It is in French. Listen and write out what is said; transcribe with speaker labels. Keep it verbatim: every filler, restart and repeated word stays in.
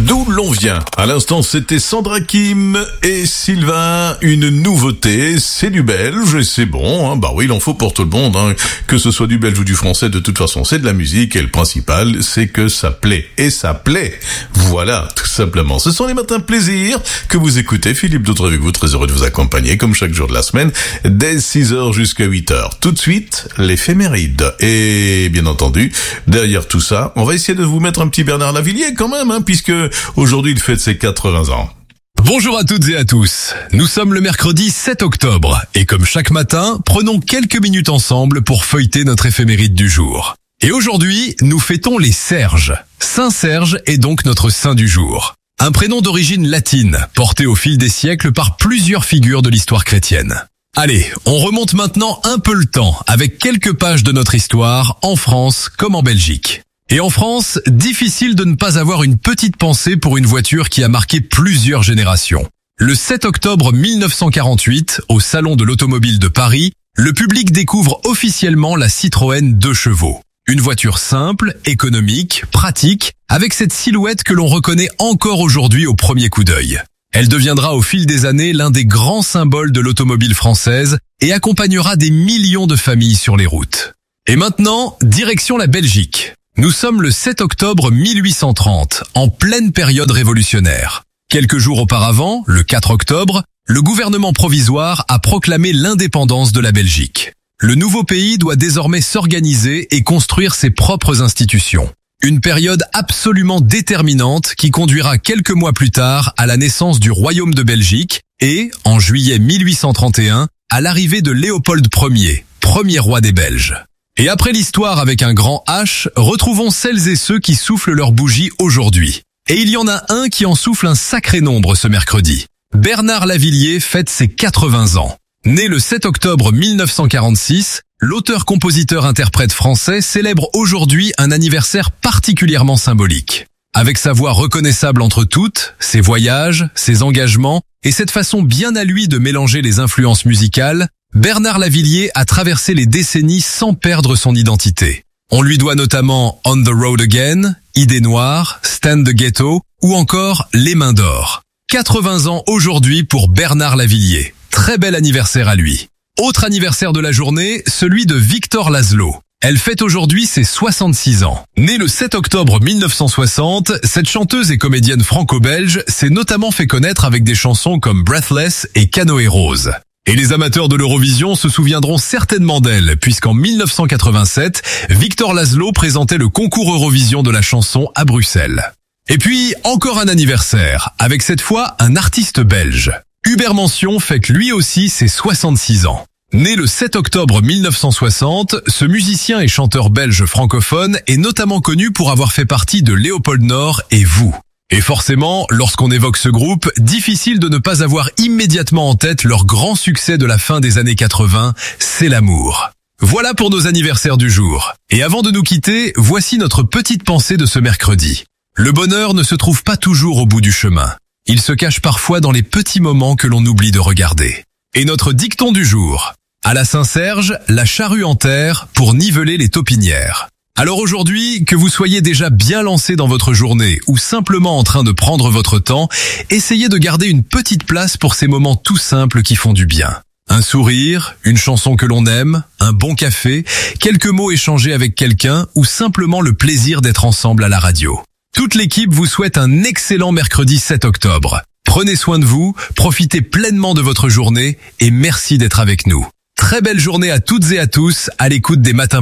Speaker 1: D'où l'on vient. À l'instant, c'était Sandra Kim et Sylvain. Une nouveauté, c'est du belge et c'est bon. Hein. Bah oui, il en faut pour tout le monde. Hein. Que ce soit du belge ou du français, de toute façon, c'est de la musique. Et le principal, c'est que ça plaît. Et ça plaît. Voilà, tout simplement. Ce sont les matins plaisir que vous écoutez. Philippe Dautre avec vous, très heureux de vous accompagner, comme chaque jour de la semaine, dès six heures jusqu'à huit heures. Tout de suite, l'éphéméride. Et bien entendu, derrière tout ça, on va essayer de vous mettre un petit Bernard Lavilliers quand même, hein, puisque aujourd'hui, il fête ses quatre-vingts ans.
Speaker 2: Bonjour à toutes et à tous. Nous sommes le mercredi sept octobre et comme chaque matin, prenons quelques minutes ensemble pour feuilleter notre éphéméride du jour. Et aujourd'hui, nous fêtons les Serges. Saint Serge est donc notre saint du jour. Un prénom d'origine latine, porté au fil des siècles par plusieurs figures de l'histoire chrétienne. Allez, on remonte maintenant un peu le temps avec quelques pages de notre histoire en France comme en Belgique. Et en France, difficile de ne pas avoir une petite pensée pour une voiture qui a marqué plusieurs générations. Le sept octobre mille neuf cent quarante-huit, au Salon de l'Automobile de Paris, le public découvre officiellement la Citroën deux chevaux. Une voiture simple, économique, pratique, avec cette silhouette que l'on reconnaît encore aujourd'hui au premier coup d'œil. Elle deviendra au fil des années l'un des grands symboles de l'automobile française et accompagnera des millions de familles sur les routes. Et maintenant, direction la Belgique. Nous sommes le sept octobre mille huit cent trente, en pleine période révolutionnaire. Quelques jours auparavant, le quatre octobre, le gouvernement provisoire a proclamé l'indépendance de la Belgique. Le nouveau pays doit désormais s'organiser et construire ses propres institutions. Une période absolument déterminante qui conduira quelques mois plus tard à la naissance du Royaume de Belgique et, en juillet mille huit cent trente et un, à l'arrivée de Léopold Ier, premier roi des Belges. Et après l'histoire avec un grand H, retrouvons celles et ceux qui soufflent leurs bougies aujourd'hui. Et il y en a un qui en souffle un sacré nombre ce mercredi. Bernard Lavilliers fête ses quatre-vingts ans. Né le sept octobre mille neuf cent quarante-six, l'auteur-compositeur-interprète français célèbre aujourd'hui un anniversaire particulièrement symbolique. Avec sa voix reconnaissable entre toutes, ses voyages, ses engagements et cette façon bien à lui de mélanger les influences musicales, Bernard Lavilliers a traversé les décennies sans perdre son identité. On lui doit notamment On the Road Again, Idée Noire, Stand the Ghetto ou encore Les Mains d'Or. quatre-vingts ans aujourd'hui pour Bernard Lavilliers. Très bel anniversaire à lui. Autre anniversaire de la journée, celui de Victor Laszlo. Elle fête aujourd'hui ses soixante-six ans. Née le sept octobre mille neuf cent soixante, cette chanteuse et comédienne franco-belge s'est notamment fait connaître avec des chansons comme Breathless et Canoë Rose. Et les amateurs de l'Eurovision se souviendront certainement d'elle, puisqu'en mille neuf cent quatre-vingt-sept, Victor Laszlo présentait le concours Eurovision de la chanson à Bruxelles. Et puis, encore un anniversaire, avec cette fois un artiste belge. Hubert Mention fête lui aussi ses soixante-six ans. Né le sept octobre mille neuf cent soixante, ce musicien et chanteur belge francophone est notamment connu pour avoir fait partie de Léopold Nord et Vous. Et forcément, lorsqu'on évoque ce groupe, difficile de ne pas avoir immédiatement en tête leur grand succès de la fin des années quatre-vingts, C'est l'amour. Voilà pour nos anniversaires du jour. Et avant de nous quitter, voici notre petite pensée de ce mercredi. Le bonheur ne se trouve pas toujours au bout du chemin. Il se cache parfois dans les petits moments que l'on oublie de regarder. Et notre dicton du jour. À la Saint-Serge, la charrue en terre pour niveler les taupinières. Alors aujourd'hui, que vous soyez déjà bien lancé dans votre journée ou simplement en train de prendre votre temps, essayez de garder une petite place pour ces moments tout simples qui font du bien. Un sourire, une chanson que l'on aime, un bon café, quelques mots échangés avec quelqu'un ou simplement le plaisir d'être ensemble à la radio. Toute l'équipe vous souhaite un excellent mercredi sept octobre. Prenez soin de vous, profitez pleinement de votre journée et merci d'être avec nous. Très belle journée à toutes et à tous à l'écoute des matins.